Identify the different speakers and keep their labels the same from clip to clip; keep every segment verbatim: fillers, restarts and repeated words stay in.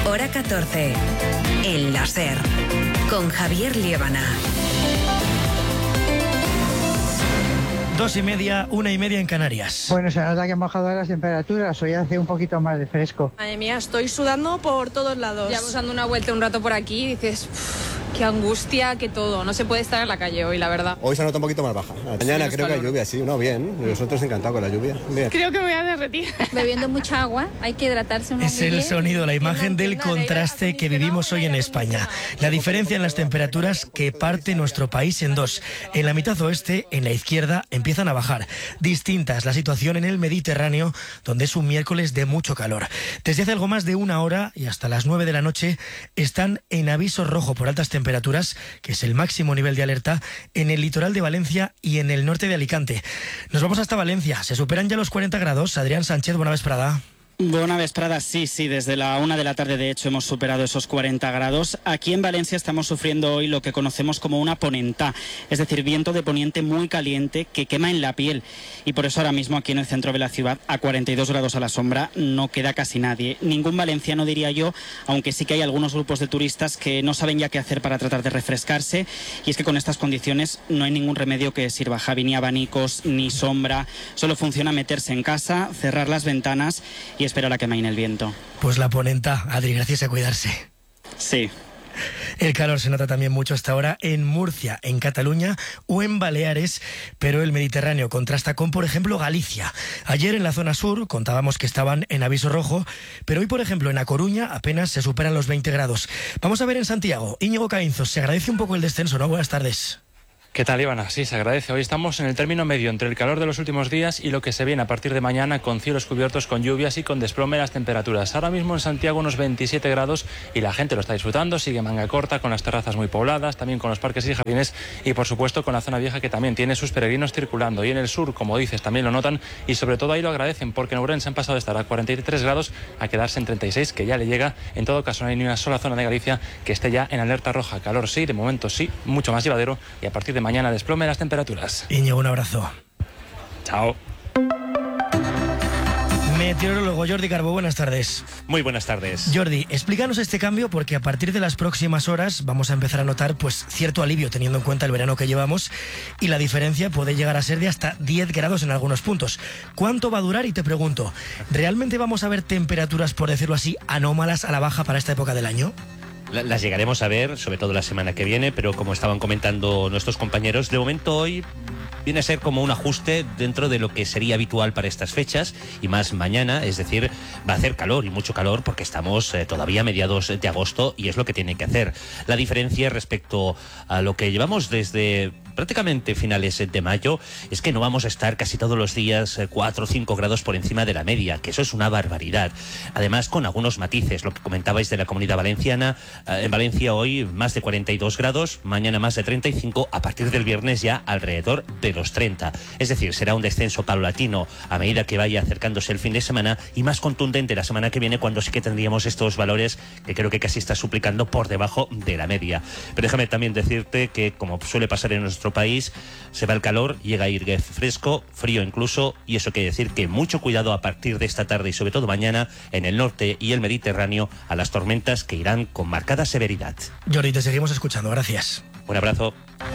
Speaker 1: Hora catorce. El láser. Con Javier Liébana.
Speaker 2: Dos y media, una y media en Canarias.
Speaker 3: Bueno, se nota que han bajado las temperaturas, hoy hace un poquito más de fresco.
Speaker 4: Madre mía, estoy sudando por todos lados.
Speaker 5: Llevamos dando una vuelta un rato por aquí y dices, qué angustia, que todo. No se puede estar en la calle hoy, la verdad.
Speaker 6: Hoy se nota un poquito más baja. Mañana sí, creo calor. que hay lluvia, sí, no, bien. Nosotros encantados con la lluvia. Bien.
Speaker 5: Creo que me voy a derretir.
Speaker 7: Bebiendo mucha agua, hay que hidratarse un
Speaker 2: Es el sonido, la imagen del contraste que vivimos hoy en España. La diferencia en las temperaturas que parte nuestro país en dos. En la mitad oeste, en la izquierda, empiezan a bajar. Distinta es la situación en el Mediterráneo, donde es un miércoles de mucho calor. Desde hace algo más de una hora y hasta las nueve de la noche están en aviso rojo por altas temperaturas, que es el máximo nivel de alerta, en el litoral de Valencia y en el norte de Alicante. Nos vamos hasta Valencia. Se superan ya los cuarenta grados. Adrián Sánchez, buena vesprada.
Speaker 8: Buena vesprada, sí, sí, desde la una de la tarde de hecho hemos superado esos cuarenta grados. Aquí en Valencia estamos sufriendo hoy lo que conocemos como una ponentá, es decir, viento de poniente muy caliente que quema en la piel. Y por eso ahora mismo aquí en el centro de la ciudad, a cuarenta y dos grados a la sombra, no queda casi nadie. Ningún valenciano, diría yo, aunque sí que hay algunos grupos de turistas que no saben ya qué hacer para tratar de refrescarse. Y es que con estas condiciones no hay ningún remedio que sirva, Javi, ni abanicos, ni sombra. Solo funciona meterse en casa, cerrar las ventanas y esperar a que amaine el viento.
Speaker 2: Pues la ponenta, Adri, gracias a cuidarse.
Speaker 8: Sí.
Speaker 2: El calor se nota también mucho hasta ahora en Murcia, en Cataluña o en Baleares, pero el Mediterráneo contrasta con, por ejemplo, Galicia. Ayer en la zona sur contábamos que estaban en aviso rojo, pero hoy, por ejemplo, en A Coruña apenas se superan los veinte grados. Vamos a ver en Santiago. Íñigo Caínzos, se agradece un poco el descenso, ¿no? Buenas tardes.
Speaker 9: ¿Qué tal, Ivana? Sí, se agradece. Hoy estamos en el término medio entre el calor de los últimos días y lo que se viene a partir de mañana con cielos cubiertos, con lluvias y con desplome de las temperaturas. Ahora mismo en Santiago unos veintisiete grados y la gente lo está disfrutando, sigue manga corta, con las terrazas muy pobladas, también con los parques y jardines y por supuesto con la zona vieja que también tiene sus peregrinos circulando. Y en el sur, como dices, también lo notan y sobre todo ahí lo agradecen porque en Ourense han pasado de estar a cuarenta y tres grados a quedarse en treinta y seis, que ya le llega. En todo caso no hay ni una sola zona de Galicia que esté ya en alerta roja. Calor sí, de momento sí, mucho más llevadero y a partir de mañana desplome de las temperaturas.
Speaker 2: Íñigo, un abrazo.
Speaker 9: Chao.
Speaker 2: Meteorólogo Jordi Carbó, buenas tardes.
Speaker 10: Muy buenas tardes.
Speaker 2: Jordi, explícanos este cambio porque a partir de las próximas horas vamos a empezar a notar pues cierto alivio teniendo en cuenta el verano que llevamos y la diferencia puede llegar a ser de hasta diez grados en algunos puntos. ¿Cuánto va a durar? Y te pregunto, ¿realmente vamos a ver temperaturas, por decirlo así, anómalas a la baja para esta época del año?
Speaker 10: Las llegaremos a ver, sobre todo la semana que viene, pero como estaban comentando nuestros compañeros, de momento hoy viene a ser como un ajuste dentro de lo que sería habitual para estas fechas y más mañana, es decir, va a hacer calor y mucho calor porque estamos eh, todavía a mediados de agosto y es lo que tiene que hacer. La diferencia respecto a lo que llevamos desde prácticamente finales de mayo es que no vamos a estar casi todos los días cuatro o cinco grados por encima de la media, que eso es una barbaridad. Además, con algunos matices, lo que comentabais de la Comunidad Valenciana, eh, en Valencia hoy más de cuarenta y dos grados, mañana más de treinta y cinco, a partir del viernes ya alrededor de los treinta. Es decir, será un descenso paulatino a medida que vaya acercándose el fin de semana y más contundente la semana que viene, cuando sí que tendríamos estos valores que creo que casi está suplicando por debajo de la media. Pero déjame también decirte que, como suele pasar en nuestro país, se va el calor, llega a ir fresco, frío incluso, y eso quiere decir que mucho cuidado a partir de esta tarde y sobre todo mañana en el norte y el Mediterráneo a las tormentas que irán con marcada severidad.
Speaker 2: Jordi, te seguimos escuchando, gracias.
Speaker 10: Un abrazo.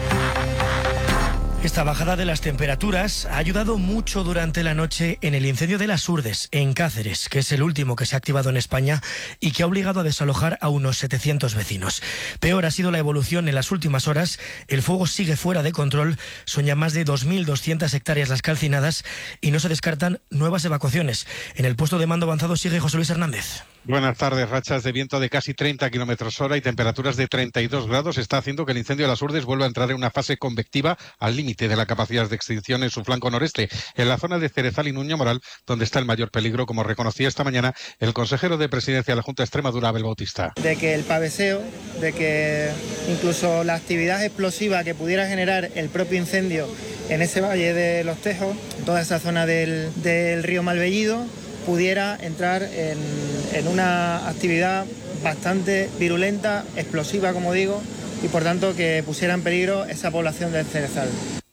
Speaker 2: Esta bajada de las temperaturas ha ayudado mucho durante la noche en el incendio de las Urdes, en Cáceres, que es el último que se ha activado en España y que ha obligado a desalojar a unos setecientos vecinos. Peor ha sido la evolución en las últimas horas. El fuego sigue fuera de control, son ya más de dos mil doscientas hectáreas las calcinadas y no se descartan nuevas evacuaciones. En el puesto de mando avanzado sigue José Luis Hernández.
Speaker 11: Buenas tardes. Rachas de viento de casi treinta kilómetros hora y temperaturas de treinta y dos grados está haciendo que el incendio de las Urdes vuelva a entrar en una fase convectiva al límite de la capacidad de extinción en su flanco noreste, en la zona de Cerezal y Nuño Moral, donde está el mayor peligro, como reconocía esta mañana el consejero de Presidencia de la Junta de Extremadura, Abel Bautista.
Speaker 12: De que el paveseo, de que incluso la actividad explosiva que pudiera generar el propio incendio en ese valle de Los Tejos, toda esa zona del, del río Malvellido, pudiera entrar en, en una actividad bastante virulenta, explosiva, como digo, y por tanto que pusiera en peligro esa población del Cerezal.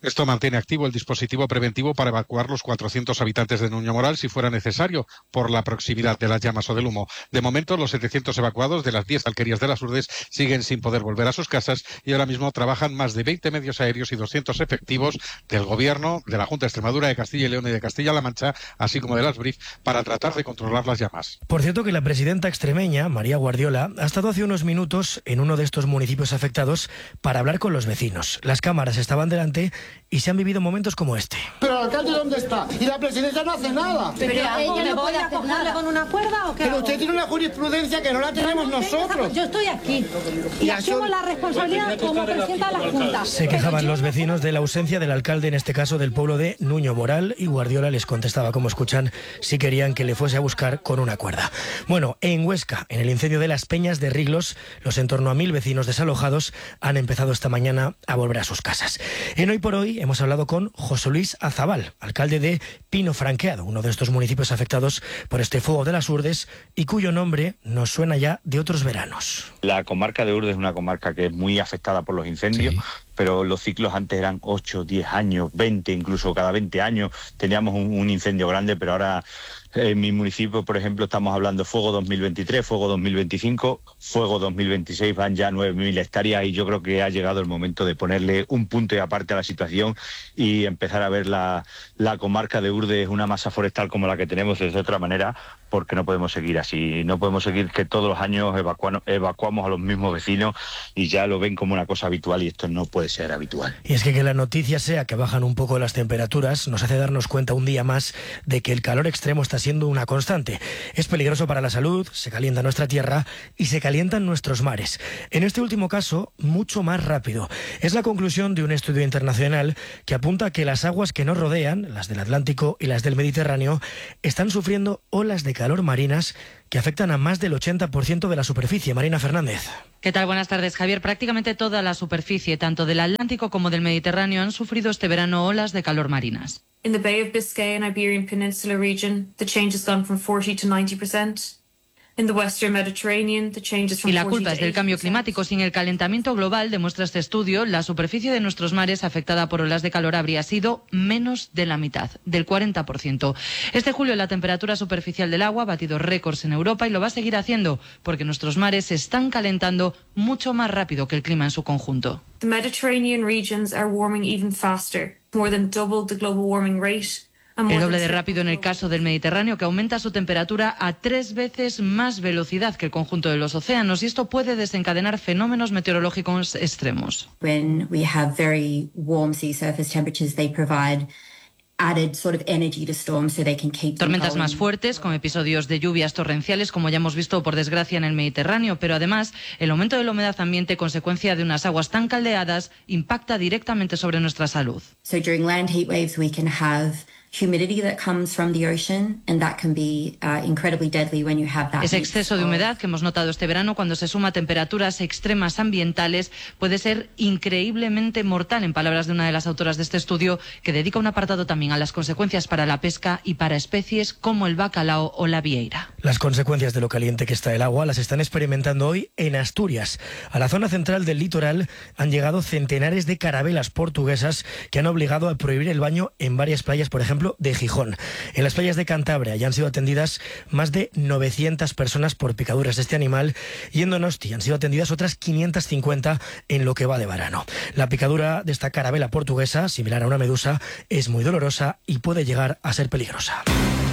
Speaker 11: Esto mantiene activo el dispositivo preventivo para evacuar los cuatrocientos habitantes de Nuño Moral si fuera necesario, por la proximidad de las llamas o del humo. De momento, los setecientos evacuados de las diez alquerías de las Urdes siguen sin poder volver a sus casas y ahora mismo trabajan más de veinte medios aéreos y doscientos efectivos del Gobierno, de la Junta de Extremadura, de Castilla y León y de Castilla-La Mancha, así como de las B R I F, para tratar de controlar las llamas.
Speaker 2: Por cierto, que la presidenta extremeña, María Guardiola, ha estado hace unos minutos en uno de estos municipios afectados para hablar con los vecinos. Las cámaras estaban delante y se han vivido momentos como este.
Speaker 13: ¿Pero el alcalde dónde está? Y la presidenta no hace nada.
Speaker 14: ¿Pero ella no puede acogerle con una cuerda o qué?
Speaker 13: Pero usted tiene una jurisprudencia que no la tenemos no, nosotros.
Speaker 14: Yo estoy aquí y, y asumo la responsabilidad como presidenta de la Junta.
Speaker 2: Se quejaban los vecinos de la ausencia del alcalde, en este caso del pueblo de Nuño Moral, y Guardiola les contestaba, como escuchan, si querían que le fuese a buscar con una cuerda. Bueno, en Huesca, en el incendio de las Peñas de Riglos, los en torno a mil vecinos desalojados han empezado esta mañana a volver a sus casas. En Hoy por Hoy hemos hablado con José Luis Azabal, alcalde de Pino Franqueado, uno de estos municipios afectados por este fuego de las Urdes y cuyo nombre nos suena ya de otros veranos.
Speaker 15: La comarca de Urdes es una comarca que es muy afectada por los incendios. Sí. Pero los ciclos antes eran ocho, diez años, veinte, incluso cada veinte años teníamos un, un incendio grande, pero ahora en mi municipio, por ejemplo, estamos hablando fuego dos mil veintitrés, fuego dos mil veinticinco, fuego dos mil veintiséis, van ya nueve mil hectáreas y yo creo que ha llegado el momento de ponerle un punto y aparte a la situación y empezar a ver la, la comarca de Urdes, una masa forestal como la que tenemos desde otra manera, porque no podemos seguir así, no podemos seguir que todos los años evacuamos, evacuamos a los mismos vecinos y ya lo ven como una cosa habitual y esto no puede ser habitual.
Speaker 2: Y es que que la noticia sea que bajan un poco las temperaturas nos hace darnos cuenta un día más de que el calor extremo está siendo una constante. Es peligroso para la salud, se calienta nuestra tierra y se calientan nuestros mares. En este último caso, mucho más rápido. Es la conclusión de un estudio internacional que apunta a que las aguas que nos rodean, las del Atlántico y las del Mediterráneo, están sufriendo olas de calor marinas que afectan a más del ochenta por ciento de la superficie. Marina Fernández.
Speaker 16: ¿Qué tal? Buenas tardes, Javier. Prácticamente toda la superficie, tanto del Atlántico como del Mediterráneo, han sufrido este verano olas de calor marinas.
Speaker 17: In the Bay of Biscay and Iberian Peninsula region, the change has gone from forty to ninety percent. In the Western Mediterranean, the change is from
Speaker 16: y la culpa es del cambio climático. Sin el calentamiento global, demuestra este estudio, la superficie de nuestros mares afectada por olas de calor habría sido menos de la mitad, del cuarenta por ciento. Este julio la temperatura superficial del agua ha batido récords en Europa y lo va a seguir haciendo, porque nuestros mares se están calentando mucho más rápido que el clima en su conjunto.
Speaker 17: The Mediterranean regions are warming even faster, more than double the global warming rate.
Speaker 16: El doble de rápido en el caso del Mediterráneo, que aumenta su temperatura a tres veces más velocidad que el conjunto de los océanos, y esto puede desencadenar fenómenos meteorológicos extremos.
Speaker 18: When we have very warm sea surface temperatures, they provide added sort of energy to storms so they can keep
Speaker 16: Tormentas más fuertes, con episodios de lluvias torrenciales, como ya hemos visto por desgracia en el Mediterráneo, pero además el aumento de la humedad ambiente, consecuencia de unas aguas tan caldeadas, impacta directamente sobre nuestra salud.
Speaker 18: So during land heat waves we can have humidity that comes from the ocean, and that can be uh, incredibly deadly when you have that.
Speaker 16: Ese exceso de humedad que hemos notado este verano, cuando se suma a temperaturas extremas ambientales, puede ser increíblemente mortal, en palabras de una de las autoras de este estudio, que dedica un apartado también a las consecuencias para la pesca y para especies como el bacalao o la vieira.
Speaker 2: Las consecuencias de lo caliente que está el agua las están experimentando hoy en Asturias. A la zona central del litoral han llegado centenares de carabelas portuguesas que han obligado a prohibir el baño en varias playas, por ejemplo, de Gijón. En las playas de Cantabria ya han sido atendidas más de novecientas personas por picaduras de este animal y en Donosti han sido atendidas otras quinientas cincuenta en lo que va de verano. La picadura de esta carabela portuguesa, similar a una medusa, es muy dolorosa y puede llegar a ser peligrosa.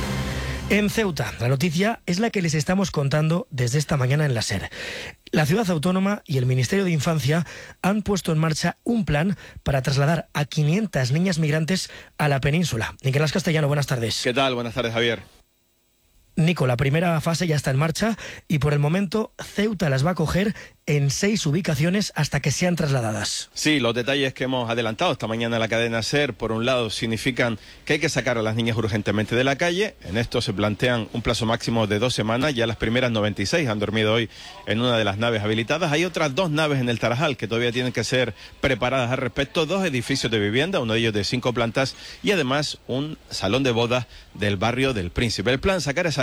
Speaker 2: En Ceuta, la noticia es la que les estamos contando desde esta mañana en la SER. La ciudad autónoma y el Ministerio de Infancia han puesto en marcha un plan para trasladar a quinientas niñas migrantes a la península. Nicolás Castellano, buenas tardes.
Speaker 19: ¿Qué tal? Buenas tardes, Javier.
Speaker 2: Nico, la primera fase ya está en marcha y por el momento Ceuta las va a coger en seis ubicaciones hasta que sean trasladadas.
Speaker 19: Sí, los detalles que hemos adelantado esta mañana en la cadena SER, por un lado, significan que hay que sacar a las niñas urgentemente de la calle. En esto se plantean un plazo máximo de dos semanas. Ya las primeras noventa y seis han dormido hoy en una de las naves habilitadas. Hay otras dos naves en el Tarajal que todavía tienen que ser preparadas al respecto. Dos edificios de vivienda, uno de ellos de cinco plantas y además un salón de bodas del barrio del Príncipe. El plan, sacar a esas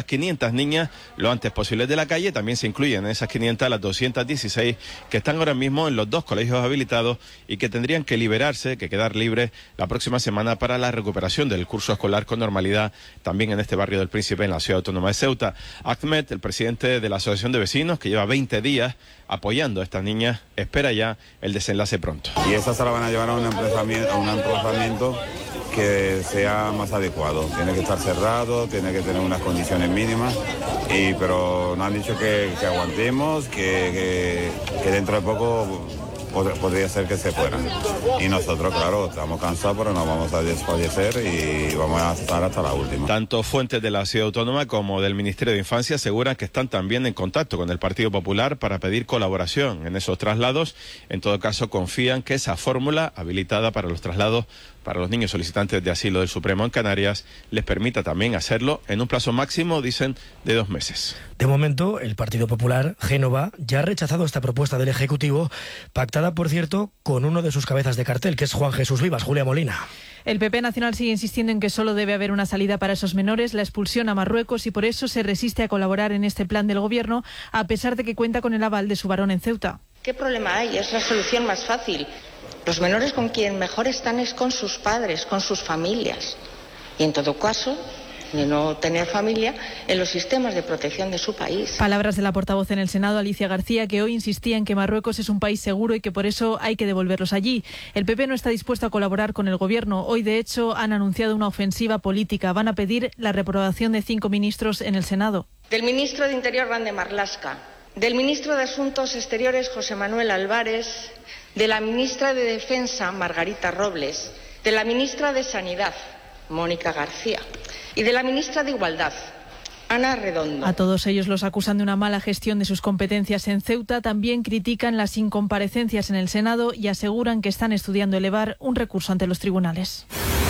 Speaker 19: esas quinientas niñas lo antes posible de la calle. También se incluyen en esas quinientas las doscientas dieciséis que están ahora mismo en los dos colegios habilitados y que tendrían que liberarse, que quedar libres la próxima semana para la recuperación del curso escolar con normalidad también en este barrio del Príncipe, en la ciudad autónoma de Ceuta. Ahmed, el presidente de la Asociación de Vecinos, que lleva veinte días apoyando a estas niñas, espera ya el desenlace pronto.
Speaker 20: Y esas se la van a llevar a un emplazamiento, a un emplazamiento que sea más adecuado. Tiene que estar cerrado, tiene que tener unas condiciones mínimas, y, pero nos han dicho que, que aguantemos, que, que, que dentro de poco podría ser que se fueran. Y nosotros, claro, estamos cansados, pero no vamos a desfallecer y vamos a estar hasta la última.
Speaker 19: Tanto fuentes de la ciudad autónoma como del Ministerio de Infancia aseguran que están también en contacto con el Partido Popular para pedir colaboración en esos traslados. En todo caso, confían que esa fórmula habilitada para los traslados para los niños solicitantes de asilo del Supremo en Canarias les permita también hacerlo en un plazo máximo, dicen, de dos meses.
Speaker 2: De momento, el Partido Popular, Génova, ya ha rechazado esta propuesta del Ejecutivo, pactada, por cierto, con uno de sus cabezas de cartel, que es Juan Jesús Vivas. Julia Molina.
Speaker 21: El P P Nacional sigue insistiendo en que solo debe haber una salida para esos menores, la expulsión a Marruecos, y por eso se resiste a colaborar en este plan del Gobierno, a pesar de que cuenta con el aval de su varón en Ceuta.
Speaker 22: ¿Qué problema hay? Es la solución más fácil. Los menores con quien mejor están es con sus padres, con sus familias. Y en todo caso, de no tener familia, en los sistemas de protección de su país.
Speaker 21: Palabras de la portavoz en el Senado, Alicia García, que hoy insistía en que Marruecos es un país seguro y que por eso hay que devolverlos allí. El P P no está dispuesto a colaborar con el Gobierno. Hoy, de hecho, han anunciado una ofensiva política. Van a pedir la reprobación de cinco ministros en el Senado.
Speaker 22: Del ministro de Interior, Grande Marlaska. Del ministro de Asuntos Exteriores, José Manuel Álvarez. De la ministra de Defensa, Margarita Robles. De la ministra de Sanidad, Mónica García. Y de la ministra de Igualdad, Ana Redondo.
Speaker 21: A todos ellos los acusan de una mala gestión de sus competencias en Ceuta. También critican las incomparecencias en el Senado y aseguran que están estudiando elevar un recurso ante los tribunales.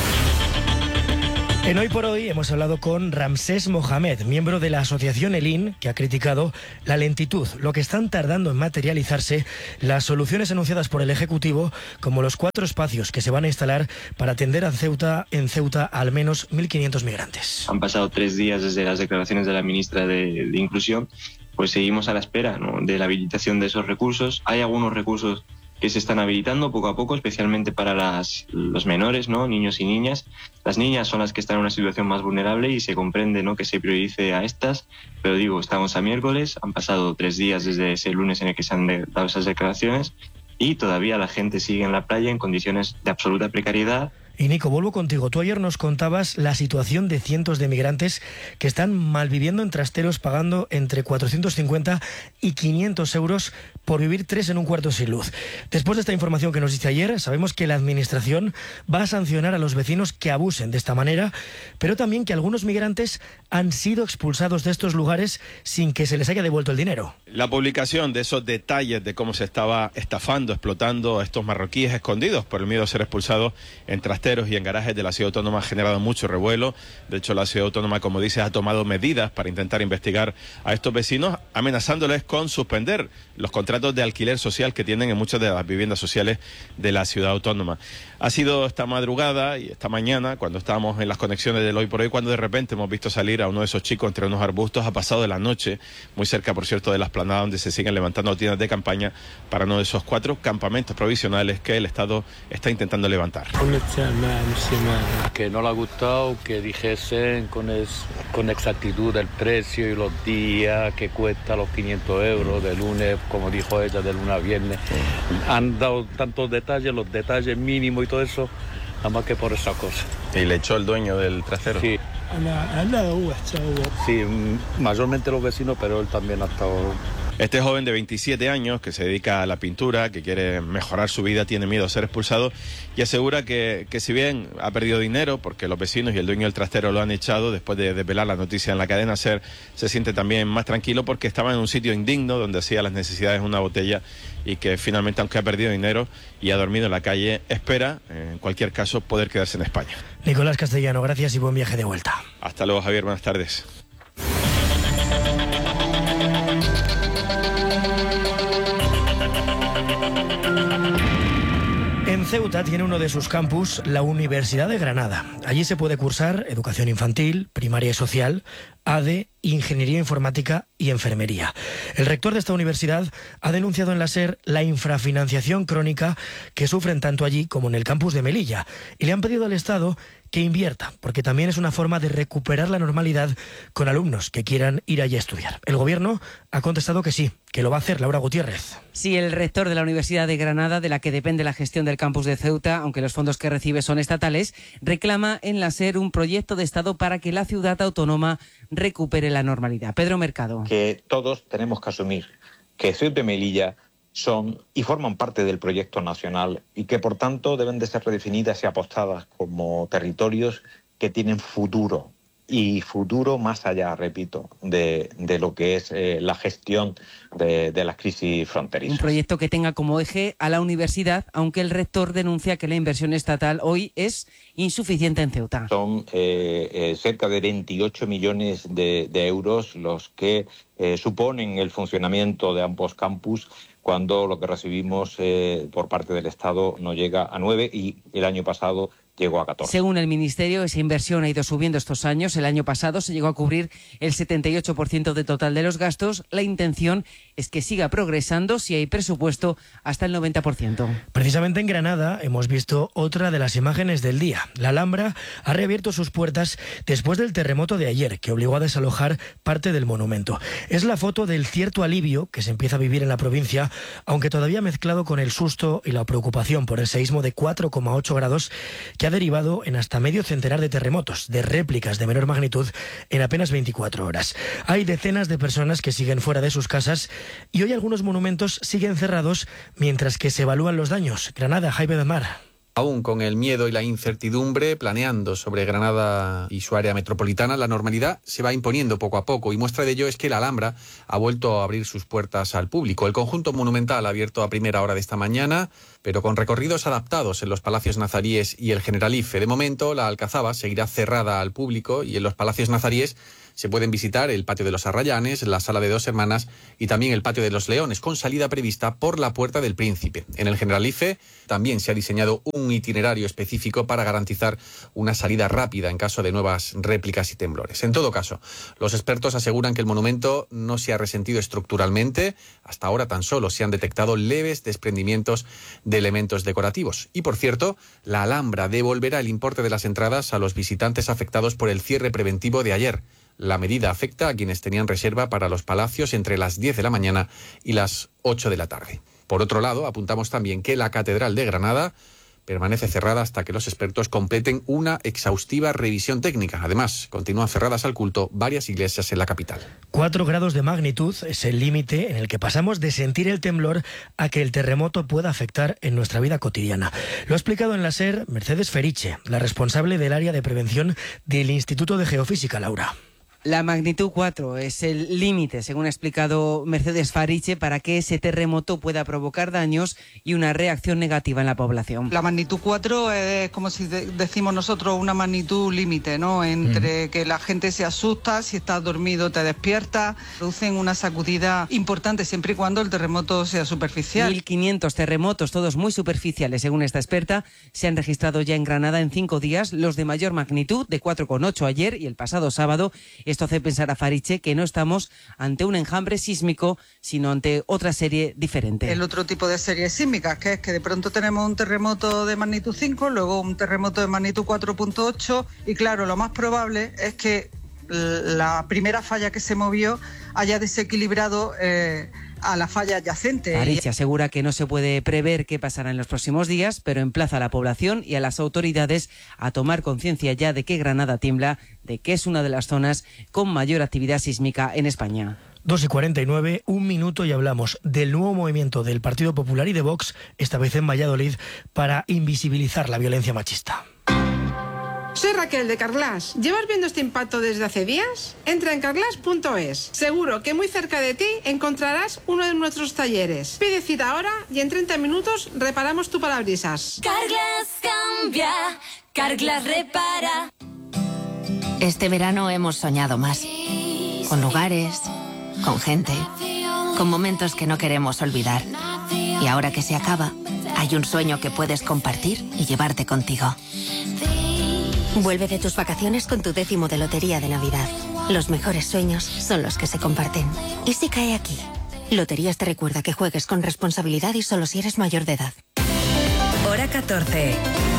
Speaker 2: En Hoy por Hoy hemos hablado con Ramsés Mohamed, miembro de la asociación Elin, que ha criticado la lentitud, lo que están tardando en materializarse las soluciones anunciadas por el Ejecutivo, como los cuatro espacios que se van a instalar para atender a Ceuta, en Ceuta a al menos mil quinientos migrantes.
Speaker 23: Han pasado tres días desde las declaraciones de la ministra de, de Inclusión, pues seguimos a la espera, ¿no?, de la habilitación de esos recursos. Hay algunos recursos que se están habilitando poco a poco, especialmente para las, los menores, ¿no?, niños y niñas. Las niñas son las que están en una situación más vulnerable y se comprende, ¿no?, que se priorice a estas, pero digo, estamos a miércoles, han pasado tres días desde ese lunes en el que se han de, dado esas declaraciones y todavía la gente sigue en la playa en condiciones de absoluta precariedad.
Speaker 2: Y Nico, vuelvo contigo. Tú ayer nos contabas la situación de cientos de migrantes que están malviviendo en trasteros, pagando entre cuatrocientos cincuenta y quinientos euros por vivir tres en un cuarto sin luz. Después de esta información que nos diste ayer, sabemos que la Administración va a sancionar a los vecinos que abusen de esta manera, pero también que algunos migrantes han sido expulsados de estos lugares sin que se les haya devuelto el dinero.
Speaker 19: La publicación de esos detalles de cómo se estaba estafando, explotando a estos marroquíes escondidos por el miedo a ser expulsados en trasteros y en garajes de la ciudad autónoma ha generado mucho revuelo. De hecho, la ciudad autónoma, como dices, ha tomado medidas para intentar investigar a estos vecinos, amenazándoles con suspender los contratos de alquiler social que tienen en muchas de las viviendas sociales de la ciudad autónoma. Ha sido esta madrugada y esta mañana, cuando estábamos en las conexiones del Hoy por Hoy, cuando de repente hemos visto salir a uno de esos chicos entre unos arbustos. Ha pasado de la noche, muy cerca, por cierto, de la explanada donde se siguen levantando tiendas de campaña para uno de esos cuatro campamentos provisionales que el Estado está intentando levantar.
Speaker 24: Que no le ha gustado que dijesen con, es, con exactitud el precio y los días que cuesta los quinientos euros de lunes, como dijo ella, de lunes a viernes. Han dado tantos detalles, los detalles mínimos y todo eso, nada más que por esa cosa.
Speaker 19: ¿Y le echó el dueño del trasero?
Speaker 24: Sí. Sí, mayormente los vecinos, pero él también ha estado...
Speaker 19: Este joven de veintisiete años que se dedica a la pintura, que quiere mejorar su vida, tiene miedo a ser expulsado y asegura que, que si bien ha perdido dinero porque los vecinos y el dueño del trastero lo han echado, después de desvelar la noticia en la cadena SER, se siente también más tranquilo porque estaba en un sitio indigno donde hacía las necesidades en una botella y que finalmente, aunque ha perdido dinero y ha dormido en la calle, espera, en cualquier caso, poder quedarse en España.
Speaker 2: Nicolás Castellano, gracias y buen viaje de vuelta.
Speaker 19: Hasta luego, Javier, buenas tardes.
Speaker 2: En Ceuta tiene uno de sus campus la Universidad de Granada. Allí se puede cursar educación infantil, primaria y social, A D E, Ingeniería Informática y Enfermería. El rector de esta universidad ha denunciado en la SER la infrafinanciación crónica que sufren tanto allí como en el campus de Melilla y le han pedido al Estado que invierta, porque también es una forma de recuperar la normalidad con alumnos que quieran ir allí a estudiar. El Gobierno ha contestado que sí, que lo va a hacer. Laura Gutiérrez.
Speaker 1: Sí, el rector de la Universidad de Granada, de la que depende la gestión del campus de Ceuta, aunque los fondos que recibe son estatales, reclama en la SER un proyecto de Estado para que la ciudad autónoma recupere la normalidad. Pedro Mercado.
Speaker 3: Que todos tenemos que asumir que Ceuta y Melilla son y forman parte del proyecto nacional y que por tanto deben de ser redefinidas y apostadas como territorios que tienen futuro y futuro más allá, repito, de, de lo que es eh, la gestión de, de las crisis fronterizas.
Speaker 1: Un proyecto que tenga como eje a la universidad, aunque el rector denuncia que la inversión estatal hoy es insuficiente en Ceuta.
Speaker 3: Son eh, eh, cerca de veintiocho millones de, de euros los que eh, suponen el funcionamiento de ambos campus, cuando lo que recibimos eh, por parte del Estado no llega a nueve y el año pasado llegó a catorce.
Speaker 1: Según el Ministerio, esa inversión ha ido subiendo estos años. El año pasado se llegó a cubrir el setenta y ocho por ciento del total de los gastos. La intención es que siga progresando si hay presupuesto hasta el noventa por ciento.
Speaker 2: Precisamente en Granada hemos visto otra de las imágenes del día. La Alhambra ha reabierto sus puertas después del terremoto de ayer, que obligó a desalojar parte del monumento. Es la foto del cierto alivio que se empieza a vivir en la provincia, aunque todavía mezclado con el susto y la preocupación por el seísmo de cuatro coma ocho grados que ha derivado en hasta medio centenar de terremotos, de réplicas de menor magnitud en apenas veinticuatro horas. Hay decenas de personas que siguen fuera de sus casas y hoy algunos monumentos siguen cerrados mientras que se evalúan los daños. Granada, Jaime de Mar.
Speaker 4: Aún con el miedo y la incertidumbre planeando sobre Granada y su área metropolitana, la normalidad se va imponiendo poco a poco y muestra de ello es que la Alhambra ha vuelto a abrir sus puertas al público. El conjunto monumental ha abierto a primera hora de esta mañana, pero con recorridos adaptados en los Palacios Nazaríes y el Generalife. De momento, la Alcazaba seguirá cerrada al público y en los Palacios Nazaríes se pueden visitar el Patio de los Arrayanes, la Sala de Dos Hermanas y también el Patio de los Leones, con salida prevista por la Puerta del Príncipe. En el Generalife también se ha diseñado un itinerario específico para garantizar una salida rápida en caso de nuevas réplicas y temblores. En todo caso, los expertos aseguran que el monumento no se ha resentido estructuralmente. Hasta ahora tan solo se han detectado leves desprendimientos de elementos decorativos. Y por cierto, la Alhambra devolverá el importe de las entradas a los visitantes afectados por el cierre preventivo de ayer. La medida afecta a quienes tenían reserva para los palacios entre las diez de la mañana y las ocho de la tarde. Por otro lado, apuntamos también que la Catedral de Granada permanece cerrada hasta que los expertos completen una exhaustiva revisión técnica. Además, continúan cerradas al culto varias iglesias en la capital.
Speaker 2: Cuatro grados de magnitud es el límite en el que pasamos de sentir el temblor a que el terremoto pueda afectar en nuestra vida cotidiana. Lo ha explicado en la SER Mercedes Feriche, la responsable del área de prevención del Instituto de Geofísica, Laura.
Speaker 1: La magnitud cuatro es el límite, según ha explicado Mercedes Fariche, para que ese terremoto pueda provocar daños y una reacción negativa en la población.
Speaker 6: La magnitud cuatro es, como si de- decimos nosotros, una magnitud límite, ¿no? Entre mm. que la gente se asusta, si estás dormido te despierta, producen una sacudida importante siempre y cuando el terremoto sea superficial.
Speaker 1: mil quinientos terremotos, todos muy superficiales, según esta experta, se han registrado ya en Granada en cinco días, los de mayor magnitud, de cuatro coma ocho ayer y el pasado sábado. Esto hace pensar a Fariche que no estamos ante un enjambre sísmico, sino ante otra serie diferente.
Speaker 6: El otro tipo de series sísmicas, que es que de pronto tenemos un terremoto de magnitud cinco, luego un terremoto de magnitud cuatro punto ocho, y claro, lo más probable es que la primera falla que se movió haya desequilibrado eh, a la falla adyacente.
Speaker 1: Fariche asegura que no se puede prever qué pasará en los próximos días, pero emplaza a la población y a las autoridades a tomar conciencia ya de que Granada tiembla, de que es una de las zonas con mayor actividad sísmica en España.
Speaker 2: dos y cuarenta y nueve, un minuto y hablamos del nuevo movimiento del Partido Popular y de Vox, esta vez en Valladolid, para invisibilizar la violencia machista.
Speaker 25: Soy Raquel de Carglass. ¿Llevas viendo este impacto desde hace días? Entra en carglass punto es. Seguro que muy cerca de ti encontrarás uno de nuestros talleres. Pide cita ahora y en treinta minutos reparamos tu parabrisas.
Speaker 26: Carglass cambia, Carglass repara.
Speaker 27: Este verano hemos soñado más. Con lugares, con gente, con momentos que no queremos olvidar. Y ahora que se acaba, hay un sueño que puedes compartir y llevarte contigo.
Speaker 26: Vuelve de tus vacaciones con tu décimo de lotería de Navidad.
Speaker 27: Los mejores sueños son los que se comparten. ¿Y si cae aquí? Loterías te recuerda que juegues con responsabilidad y solo si eres mayor de edad.
Speaker 5: Hora catorce.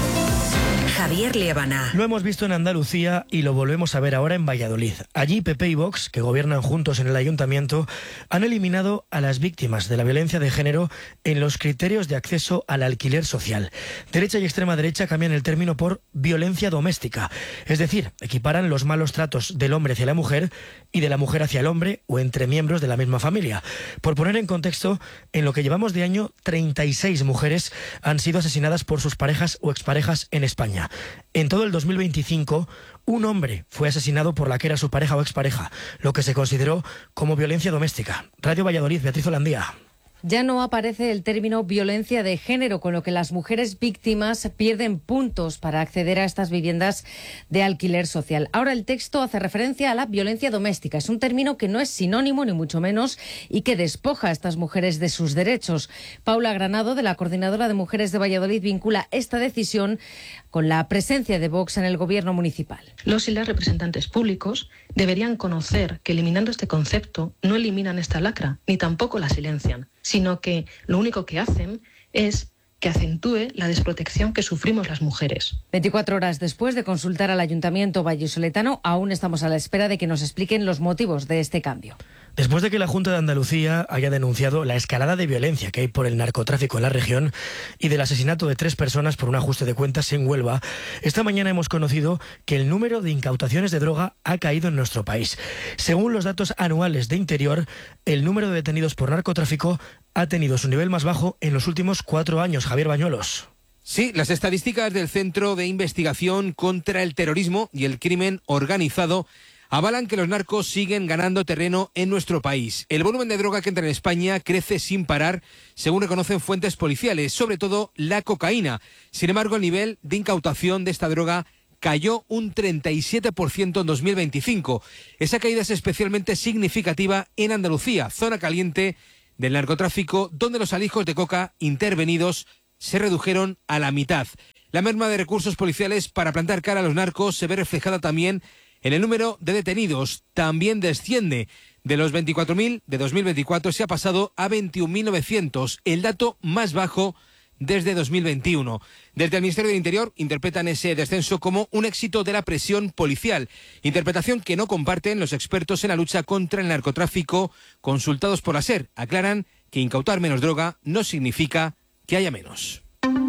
Speaker 5: Javier Liébana.
Speaker 2: Lo hemos visto en Andalucía y lo volvemos a ver ahora en Valladolid. Allí P P y Vox, que gobiernan juntos en el ayuntamiento, han eliminado a las víctimas de la violencia de género en los criterios de acceso al alquiler social. Derecha y extrema derecha cambian el término por violencia doméstica. Es decir, equiparan los malos tratos del hombre hacia la mujer y de la mujer hacia el hombre o entre miembros de la misma familia. Por poner en contexto, en lo que llevamos de año, treinta y seis mujeres han sido asesinadas por sus parejas o exparejas en España. En todo el dos mil veinticinco, un hombre fue asesinado por la que era su pareja o expareja, lo que se consideró como violencia doméstica. Radio Valladolid, Beatriz Holandía.
Speaker 7: Ya no aparece el término violencia de género, con lo que las mujeres víctimas pierden puntos para acceder a estas viviendas de alquiler social. Ahora el texto hace referencia a la violencia doméstica. Es un término que no es sinónimo, ni mucho menos, y que despoja a estas mujeres de sus derechos. Paula Granado, de la Coordinadora de Mujeres de Valladolid, vincula esta decisión con la presencia de Vox en el gobierno municipal.
Speaker 8: Los y las representantes públicos deberían conocer que eliminando este concepto no eliminan esta lacra, ni tampoco la silencian, sino que lo único que hacen es que acentúe la desprotección que sufrimos las mujeres.
Speaker 7: veinticuatro horas después de consultar al Ayuntamiento vallisoletano, aún estamos a la espera de que nos expliquen los motivos de este cambio.
Speaker 2: Después de que la Junta de Andalucía haya denunciado la escalada de violencia que hay por el narcotráfico en la región y del asesinato de tres personas por un ajuste de cuentas en Huelva, esta mañana hemos conocido que el número de incautaciones de droga ha caído en nuestro país. Según los datos anuales de Interior, el número de detenidos por narcotráfico ha tenido su nivel más bajo en los últimos cuatro años. Javier Bañuelos.
Speaker 9: Sí, las estadísticas del Centro de Investigación contra el Terrorismo y el Crimen Organizado avalan que los narcos siguen ganando terreno en nuestro país. El volumen de droga que entra en España crece sin parar, según reconocen fuentes policiales, sobre todo la cocaína. Sin embargo, el nivel de incautación de esta droga cayó un treinta y siete por ciento en dos mil veinticinco. Esa caída es especialmente significativa en Andalucía, zona caliente del narcotráfico, donde los alijos de coca intervenidos se redujeron a la mitad. La merma de recursos policiales para plantar cara a los narcos se ve reflejada también en el número de detenidos. También desciende. De los veinticuatro mil de dos mil veinticuatro se ha pasado a veintiún mil novecientos, el dato más bajo desde dos mil veintiuno. Desde el Ministerio del Interior interpretan ese descenso como un éxito de la presión policial, interpretación que no comparten los expertos en la lucha contra el narcotráfico consultados por la SER. Aclaran que incautar menos droga no significa que haya menos.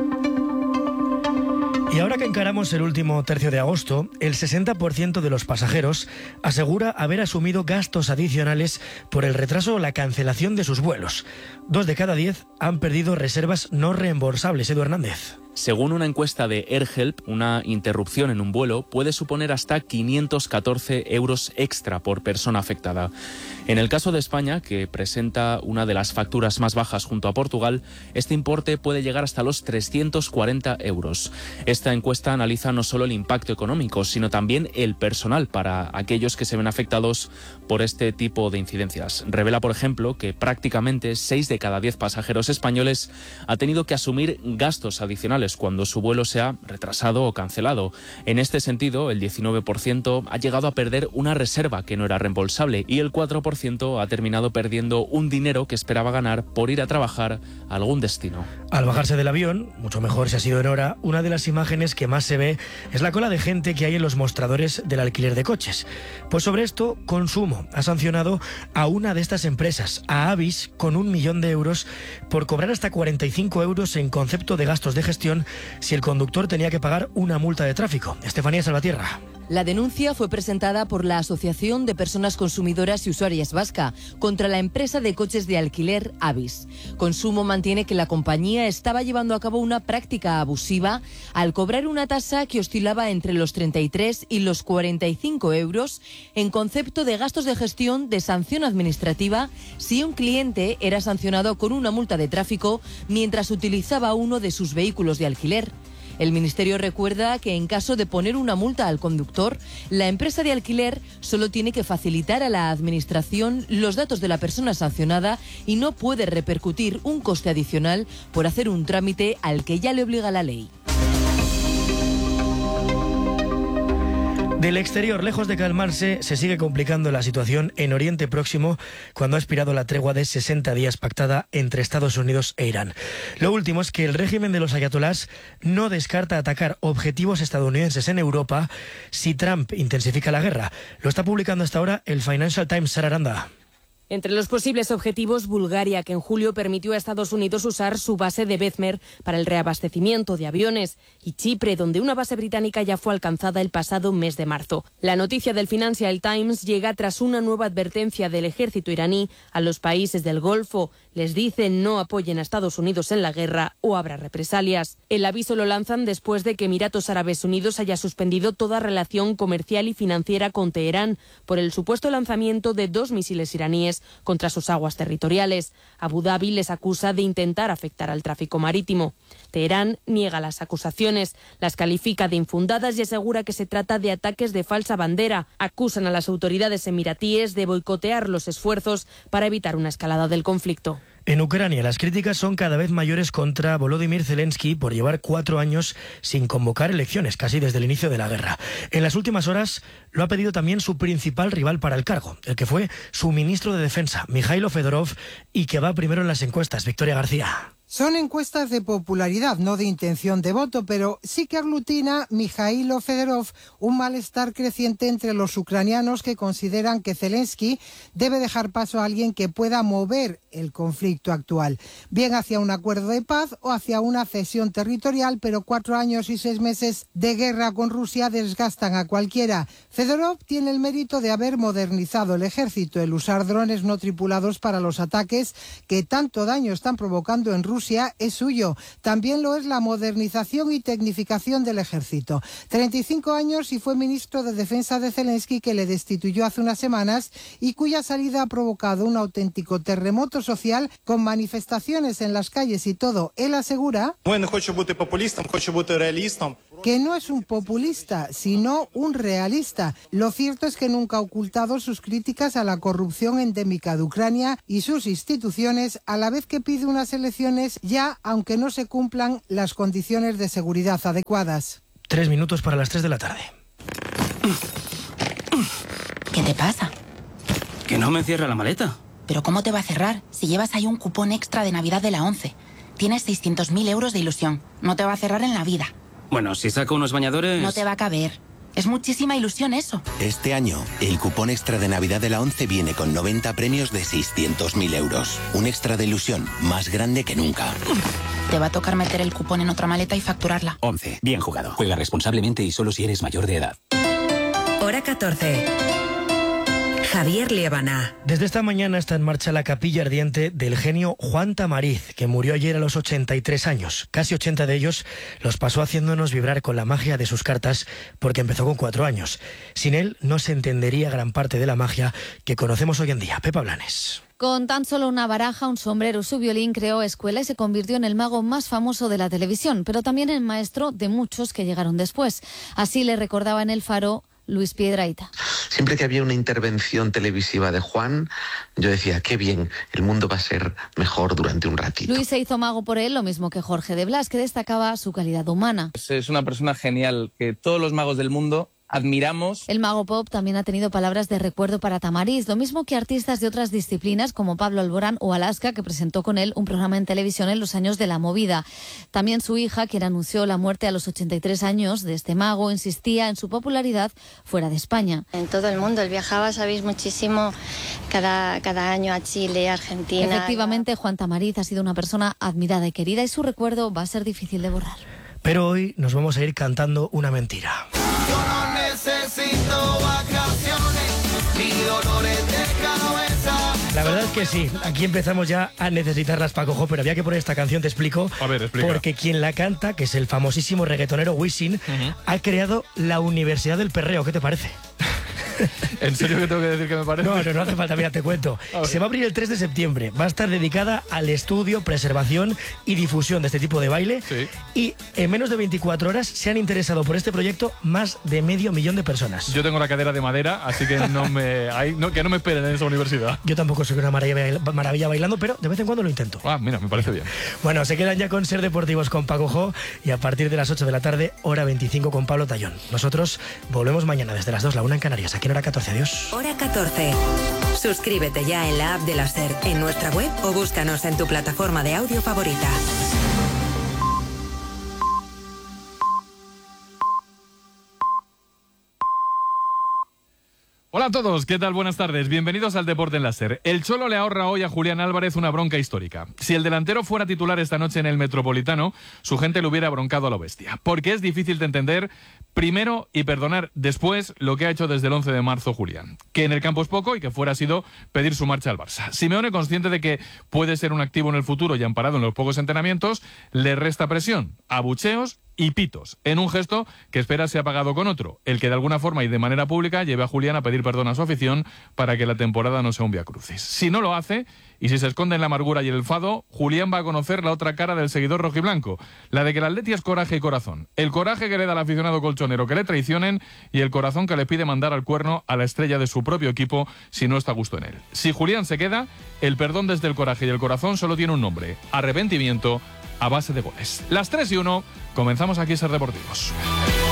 Speaker 2: Y ahora que encaramos el último tercio de agosto, el sesenta por ciento de los pasajeros asegura haber asumido gastos adicionales por el retraso o la cancelación de sus vuelos. Dos de cada diez han perdido reservas no reembolsables. Edu Hernández.
Speaker 10: Según una encuesta de AirHelp, una interrupción en un vuelo puede suponer hasta quinientos catorce euros extra por persona afectada. En el caso de España, que presenta una de las facturas más bajas junto a Portugal, este importe puede llegar hasta los trescientos cuarenta euros. Esta encuesta analiza no solo el impacto económico, sino también el personal para aquellos que se ven afectados por este tipo de incidencias. Revela, por ejemplo, que prácticamente seis de cada diez pasajeros españoles ha tenido que asumir gastos adicionales cuando su vuelo se ha retrasado o cancelado. En este sentido, el diecinueve por ciento ha llegado a perder una reserva que no era reembolsable y el cuatro por ciento ha terminado perdiendo un dinero que esperaba ganar por ir a trabajar a algún destino.
Speaker 2: Al bajarse del avión, mucho mejor si ha sido en hora, una de las imágenes que más se ve es la cola de gente que hay en los mostradores del alquiler de coches. Pues sobre esto, Consumo ha sancionado a una de estas empresas, a Avis, con un millón de euros por cobrar hasta cuarenta y cinco euros en concepto de gastos de gestión si el conductor tenía que pagar una multa de tráfico. Estefanía Salvatierra.
Speaker 11: La denuncia fue presentada por la Asociación de Personas Consumidoras y Usuarias Vasca contra la empresa de coches de alquiler Avis. Consumo mantiene que la compañía estaba llevando a cabo una práctica abusiva al cobrar una tasa que oscilaba entre los treinta y tres y los cuarenta y cinco euros en concepto de gastos de gestión de sanción administrativa si un cliente era sancionado con una multa de tráfico mientras utilizaba uno de sus vehículos de alquiler. El Ministerio recuerda que en caso de poner una multa al conductor, la empresa de alquiler solo tiene que facilitar a la Administración los datos de la persona sancionada y no puede repercutir un coste adicional por hacer un trámite al que ya le obliga la ley.
Speaker 2: Del exterior, lejos de calmarse, se sigue complicando la situación en Oriente Próximo cuando ha expirado la tregua de sesenta días pactada entre Estados Unidos e Irán. Lo último es que el régimen de los ayatolás no descarta atacar objetivos estadounidenses en Europa si Trump intensifica la guerra. Lo está publicando hasta ahora el Financial Times. Sara Aranda.
Speaker 12: Entre los posibles objetivos, Bulgaria, que en julio permitió a Estados Unidos usar su base de Bezmer para el reabastecimiento de aviones, y Chipre, donde una base británica ya fue alcanzada el pasado mes de marzo. La noticia del Financial Times llega tras una nueva advertencia del ejército iraní a los países del Golfo. Les dicen no apoyen a Estados Unidos en la guerra o habrá represalias. El aviso lo lanzan después de que Emiratos Árabes Unidos haya suspendido toda relación comercial y financiera con Teherán por el supuesto lanzamiento de dos misiles iraníes contra sus aguas territoriales. Abu Dhabi les acusa de intentar afectar al tráfico marítimo. Teherán niega las acusaciones, las califica de infundadas y asegura que se trata de ataques de falsa bandera. Acusan a las autoridades emiratíes de boicotear los esfuerzos para evitar una escalada del conflicto.
Speaker 2: En Ucrania, las críticas son cada vez mayores contra Volodymyr Zelensky por llevar cuatro años sin convocar elecciones, casi desde el inicio de la guerra. En las últimas horas lo ha pedido también su principal rival para el cargo, el que fue su ministro de Defensa, Mikhailo Fedorov, y que va primero en las encuestas. Victoria García.
Speaker 13: Son encuestas de popularidad, no de intención de voto, pero sí que aglutina Mikhailo Fedorov un malestar creciente entre los ucranianos que consideran que Zelensky debe dejar paso a alguien que pueda mover el conflicto actual, bien hacia un acuerdo de paz o hacia una cesión territorial, pero cuatro años y seis meses de guerra con Rusia desgastan a cualquiera. Fedorov tiene el mérito de haber modernizado el ejército, el usar drones no tripulados para los ataques que tanto daño están provocando en Rusia. Rusia es suyo. También lo es la modernización y tecnificación del ejército. treinta y cinco años y fue ministro de Defensa de Zelensky, que le destituyó hace unas semanas y cuya salida ha provocado un auténtico terremoto social con manifestaciones en las calles y todo. Él asegura que no es un populista, sino un realista. Lo cierto es que nunca ha ocultado sus críticas a la corrupción endémica de Ucrania y sus instituciones, a la vez que pide unas elecciones ya, aunque no se cumplan las condiciones de seguridad adecuadas.
Speaker 2: Tres minutos para las tres de la tarde.
Speaker 14: ¿Qué te pasa?
Speaker 15: Que no me cierra la maleta.
Speaker 14: ¿Pero cómo te va a cerrar si llevas ahí un cupón extra de Navidad de la ONCE? Tienes seiscientos mil euros de ilusión. No te va a cerrar en la vida.
Speaker 15: Bueno, si saco unos bañadores...
Speaker 14: No te va a caber. Es muchísima ilusión eso.
Speaker 16: Este año, el cupón extra de Navidad de la ONCE viene con noventa premios de seiscientos mil euros. Un extra de ilusión más grande que nunca.
Speaker 14: Te va a tocar meter el cupón en otra maleta y facturarla.
Speaker 16: ONCE. Bien jugado. Juega responsablemente y solo si eres mayor de edad.
Speaker 5: Hora catorce. Javier Liébana.
Speaker 2: Desde esta mañana está en marcha la capilla ardiente del genio Juan Tamariz, que murió ayer a los ochenta y tres años. Casi ochenta de ellos los pasó haciéndonos vibrar con la magia de sus cartas, porque empezó con cuatro años. Sin él no se entendería gran parte de la magia que conocemos hoy en día. Pepa Blanes.
Speaker 17: Con tan solo una baraja, un sombrero y su violín creó escuela y se convirtió en el mago más famoso de la televisión, pero también en maestro de muchos que llegaron después. Así le recordaba en El Faro Luis Piedrahita.
Speaker 18: Siempre que había una intervención televisiva de Juan, yo decía, qué bien, el mundo va a ser mejor durante un ratito.
Speaker 17: Luis se hizo mago por él, lo mismo que Jorge de Blas, que destacaba su calidad humana.
Speaker 28: Es una persona genial, que todos los magos del mundo admiramos.
Speaker 17: El mago pop también ha tenido palabras de recuerdo para Tamariz, lo mismo que artistas de otras disciplinas como Pablo Alborán o Alaska, que presentó con él un programa en televisión en los años de la movida. También su hija, quien anunció la muerte a los ochenta y tres años de este mago, insistía en su popularidad fuera de España.
Speaker 29: En todo el mundo, él viajaba, sabéis, muchísimo cada, cada año a Chile, Argentina.
Speaker 17: Efectivamente, Juan Tamariz ha sido una persona admirada y querida y su recuerdo va a ser difícil de borrar.
Speaker 2: Pero hoy nos vamos a ir cantando una mentira.
Speaker 30: Necesito vacaciones ni dolores de cabeza.
Speaker 2: La verdad es que sí, aquí empezamos ya a necesitarlas, Paco, pero había que poner esta canción, te explico.
Speaker 31: A ver, explica.
Speaker 2: Porque quien la canta, que es el famosísimo reggaetonero Wisin, uh-huh. ha creado la Universidad del Perreo. ¿Qué te parece?
Speaker 1: ¿En serio que tengo que decir que me parece?
Speaker 2: No, no, no hace falta, mira, te cuento. Se va a abrir el tres de septiembre. Va a estar dedicada al estudio, preservación y difusión de este tipo de baile.
Speaker 1: Sí.
Speaker 2: Y en menos de veinticuatro horas se han interesado por este proyecto más de medio millón de personas.
Speaker 1: Yo tengo la cadera de madera, así que no me, hay, no, que no me esperen en esa universidad.
Speaker 2: Yo tampoco soy una maravilla, maravilla bailando, pero de vez en cuando lo intento.
Speaker 1: Ah, mira, me parece bien.
Speaker 2: Bueno, se quedan ya con Ser Deportivos con Paco Jo y a partir de las ocho de la tarde, hora veinticinco con Pablo Tallón. Nosotros volvemos mañana desde las dos, la una en Canarias, aquí en hora catorce. Adiós.
Speaker 5: Hora catorce. Suscríbete ya en la app de la SER, en nuestra web o búscanos en tu plataforma de audio favorita.
Speaker 1: Hola a todos, ¿qué tal? Buenas tardes, bienvenidos al Deporte en la SER. El Cholo le ahorra hoy a Julián Álvarez una bronca histórica. Si el delantero fuera titular esta noche en el Metropolitano, su gente le hubiera broncado a lo bestia. Porque es difícil de entender, primero, y perdonar después, lo que ha hecho desde el once de marzo Julián. Que en el campo es poco y que fuera sido pedir su marcha al Barça. Simeone, consciente de que puede ser un activo en el futuro y amparado en los pocos entrenamientos, le resta presión, abucheos y pitos, en un gesto que espera sea pagado con otro, el que de alguna forma y de manera pública lleve a Julián a pedir perdón a su afición para que la temporada no sea un viacrucis. Si no lo hace, y si se esconde en la amargura y el enfado, Julián va a conocer la otra cara del seguidor rojiblanco, la de que el Atleti es coraje y corazón. El coraje que le da al aficionado colchonero que le traicionen y el corazón que le pide mandar al cuerno a la estrella de su propio equipo si no está a gusto en él. Si Julián se queda, el perdón desde el coraje y el corazón solo tiene un nombre: arrepentimiento a base de goles. Las tres y uno, comenzamos aquí Ser Deportivos.